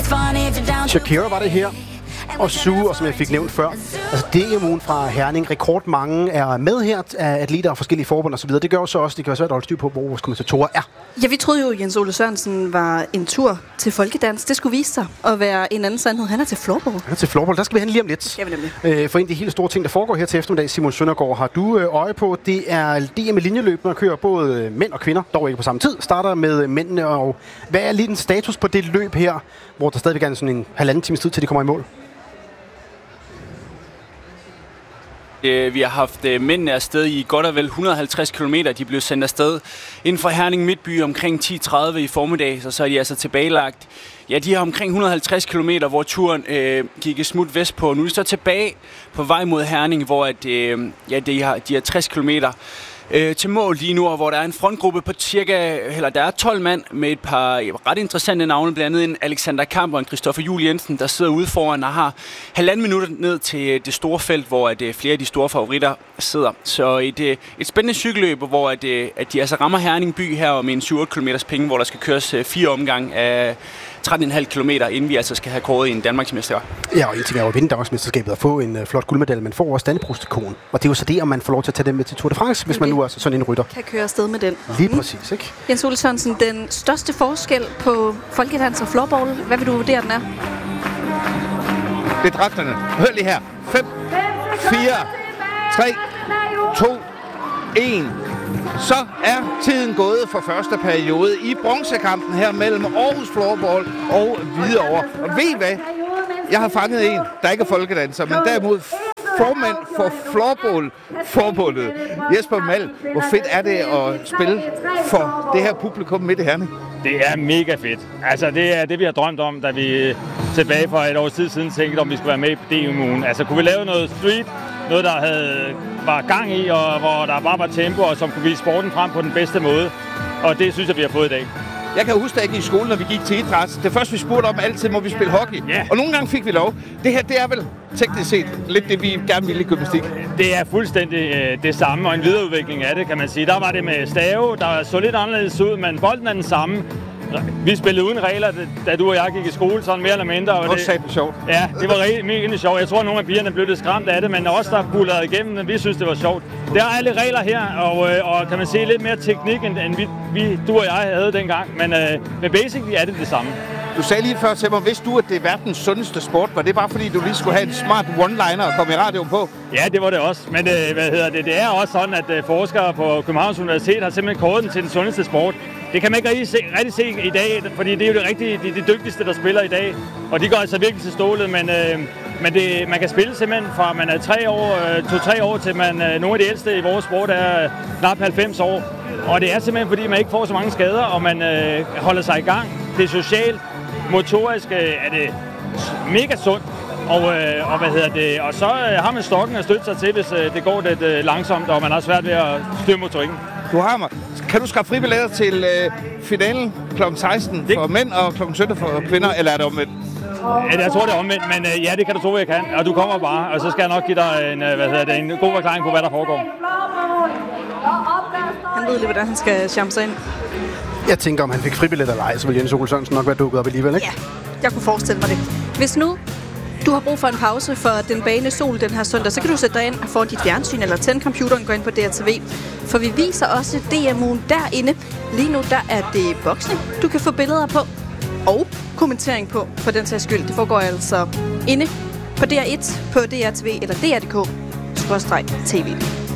Shakira var det her, og Sue, og som jeg fik nævnt før. Altså DM-ugen fra Herning, rekordmange er med her af atleter og forskellige forbund og så videre. Det gør jo så også, det kan være svært at holde styr på, hvor vores kommentatorer er. Ja, vi troede jo, Jens Ole Sørensen var en tur til folkedans. Det skulle vise sig at være en anden sandhed. Han er til floorball. Han er til floorball. Der skal vi hen lige om lidt. Skal vi nemlig. For en af de helt store ting, der foregår her til eftermiddag, Simon Søndergaard, har du øje på. Det er DM i linjeløb, der kører både mænd og kvinder, dog ikke på samme tid. Starter med mændene, og hvad er lige den status på det løb her, hvor der stadigvæk er sådan en halvanden times tid, til de kommer i mål? Vi har haft mændene afsted i godt og vel 150 km. De blev sendt afsted inden for Herning Midtby omkring 10:30 i formiddag, så er de altså tilbagelagt. Ja, de har omkring 150 km, hvor turen gik et smut vestpå. Nu er de så tilbage på vej mod Herning, hvor de har 60 km til mål lige nu, hvor der er en frontgruppe på der er 12 mand med et par ret interessante navne, blandt andet en Alexander Kamp og en Christoffer Juhl Jensen, der sidder ude foran og har 1,5 minutter ned til det store felt, hvor flere af de store favoritter sidder. Så et spændende cykelløb, hvor at de altså rammer Herning by her med en 7-8 km penge, hvor der skal køres 4 omgang af 13,5 km, inden vi altså skal have kåret en Danmarksmester. Ja, og en ting er jo at vinde Danmarksmesterskabet og få en flot guldmedalje, men får også Dannebrogstikon. Og det er jo så det, om man får lov til at tage dem med til Tour de France, hvis man nu er sådan en rytter. Kan køre afsted med den. Lige præcis, ikke? Jens Ole Sørensen, den største forskel på folkedans og floorball, hvad vil du vurdere, den er? Det er dragterne. Hør lige her. 5, 4, 3, 2, 1. Så er tiden gået for første periode i bronzekampen her mellem Aarhus Floorball og Hvidovre. Og ved I hvad? Jeg har fanget en, der ikke er folkedanser, men derimod formand for Floorball-forbundet. Jesper Mal, hvor fedt er det at spille for det her publikum midt i Herning? Det er mega fedt. Altså, det er det, vi har drømt om, da vi tilbage for et års tid siden tænkte, om vi skulle være med på DM-ugen. Altså, kunne vi lave noget street, noget, der var gang i, og hvor der bare var tempo, og som kunne vise sporten frem på den bedste måde. Og det synes jeg, vi har fået i dag. Jeg kan huske, da jeg gik i skole, når vi gik til idræt. Det første, vi spurgte om altid, må vi spille hockey. Yeah. Og nogle gange fik vi lov. Det her, det er vel teknisk set lidt det, vi gerne ville i gymnastik. Det er fuldstændig det samme, og en videreudvikling af det, kan man sige. Der var det med stave, der så lidt anderledes ud, men bolden er den samme. Vi spillede uden regler, da du og jeg gik i skole, sådan mere eller mindre. Og det var sjovt. Ja, det var mega sjovt. Jeg tror, at nogle af pigerne blev lidt skræmt af det, men også der bullede igennem, vi synes, det var sjovt. Der er alle regler her, og kan man se lidt mere teknik, end du og jeg havde dengang. Men basically er det samme. Du sagde lige før til mig, vidste du, at det er verdens sundeste sport? Var det bare fordi, du lige skulle have en smart one-liner og komme i radioen på? Ja, det var det også. Men det er også sådan, at forskere på Københavns Universitet har simpelthen kåret den til den sundeste sport. Det kan man ikke rigtig se i dag, fordi det er jo de dygtigste, der spiller i dag. Og de går altså virkelig til stålet, men man kan spille simpelthen fra man er 2-3 år til man nogle af de ældste i vores sport er knap 90 år. Og det er simpelthen fordi, man ikke får så mange skader, og man holder sig i gang. Det er socialt, motorisk er det mega sundt. Og så har man stokken at støtte sig til, hvis det går lidt langsomt, og man har svært ved at styre motorikken. Du har mig. Kan du skaffe fribilletter til finalen kl. 16 for mænd og kl. 17 for kvinder, eller er det omvendt? Jeg tror, det er omvendt, men ja, det kan du tro, jeg kan. Og du kommer bare, og så skal jeg nok give dig en god forklaring på, hvad der foregår. Han ved lige, hvordan han skal charme sig ind. Jeg tænker, om han fik fribilletter eller ej, så vil Jens Ole Sørensen nok være dukket op alligevel, ikke? Ja, jeg kunne forestille mig det. Hvis nu du har brug for en pause for den bagende sol den her søndag, så kan du sætte dig ind og få dit fjernsyn eller tænde computeren, gå ind på DRTV. For vi viser også DM-ugen derinde. Lige nu der er det boksning, du kan få billeder på og kommentering på, for den sags skyld. Det foregår altså inde på DR1, på DRTV eller DR.dk/TV.